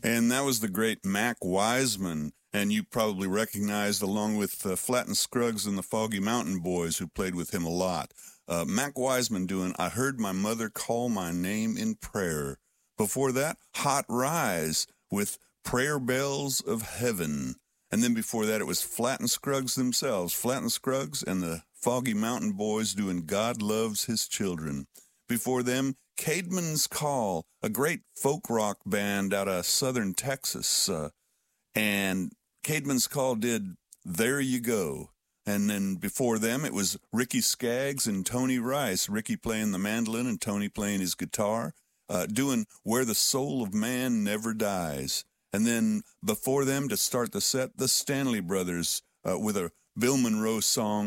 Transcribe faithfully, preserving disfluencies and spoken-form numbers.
And that was the great Mac Wiseman, and you probably recognized along with uh, Flatt and Scruggs and the Foggy Mountain Boys, who played with him a lot. Uh, Mac Wiseman doing I Heard My Mother Call My Name in Prayer. Before that, Hot Rise with Prayer Bells of Heaven. And then before that, it was Flatt and Scruggs themselves, Flatt and Scruggs and the Foggy Mountain Boys doing God Loves His Children. Before them, Caedmon's Call, a great folk rock band out of southern Texas. Uh, and Caedmon's Call did There You Go. And then before them, it was Ricky Skaggs and Tony Rice, Ricky playing the mandolin and Tony playing his guitar, uh, doing Where the Soul of Man Never Dies. And then before them, to start the set, the Stanley Brothers uh, with a Bill Monroe song,